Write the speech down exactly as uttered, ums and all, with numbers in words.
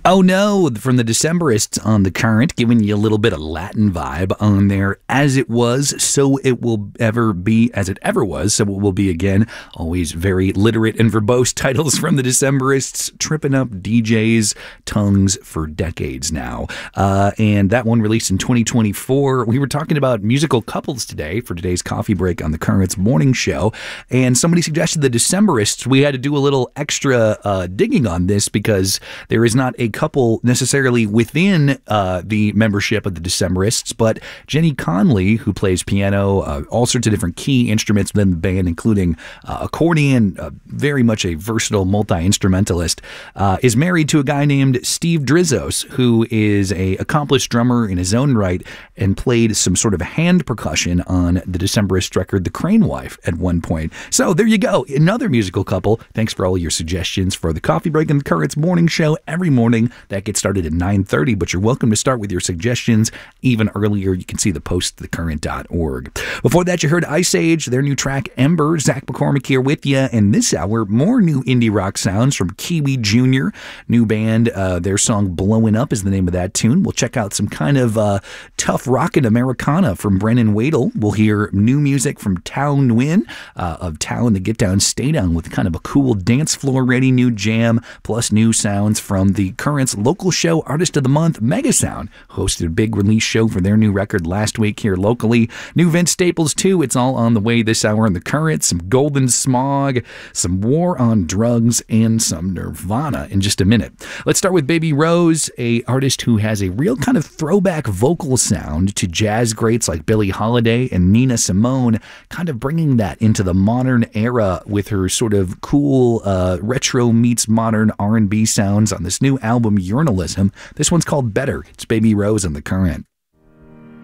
Oh No from the Decemberists on The Current, giving you a little bit of Latin vibe on there. As it was, so it will ever be, as it ever was, so it will be again. Always very literate and verbose titles from the Decemberists, tripping up D Js' tongues for decades now. Uh, and that one released in twenty twenty-four. We were talking about musical couples today for today's coffee break on The Current's morning show, and somebody suggested the Decemberists. We had to do a little extra uh, digging on this because there is not a couple necessarily within uh, the membership of the Decemberists, but Jenny Conley, who plays piano, uh, all sorts of different key instruments within the band, including uh, accordion, uh, very much a versatile multi-instrumentalist, uh, is married to a guy named Steve Drizzos, who is a accomplished drummer in his own right and played some sort of hand percussion on the Decemberist record The Crane Wife at one point. So there you go, another musical couple. Thanks for all your suggestions for the coffee break and the Current's morning show every morning. That gets started at nine thirty, but you're welcome to start with your suggestions even earlier. You can see the post at the current dot org. Before that, you heard Ice Age, their new track Ember. Zach McCormick here with you, and this hour, more new indie rock sounds from Kiwi Junior New band, uh, their song Blowing Up is the name of that tune. We'll check out some kind of uh, tough rockin' Americana from Brennan Wadle. We'll hear new music from Tao Nguyen uh, of Tao and the Get Down Stay Down with kind of a cool dance floor ready new jam, plus new sounds from the Current's local show Artist of the Month, Mega Sound, hosted a big release show for their new record last week here locally. New Vince Staples too. It's all on the way this hour in the Current. Some Golden Smog, some War on Drugs, and some Nirvana in just a minute. Let's start with Baby Rose, a artist who has a real kind of throwback vocal sound to jazz greats like Billie Holiday and Nina Simone, kind of bringing that into the modern era with her sort of cool uh, retro meets modern R and B sounds on this new album Journalism. This one's called Better. It's Baby Rose on The Current.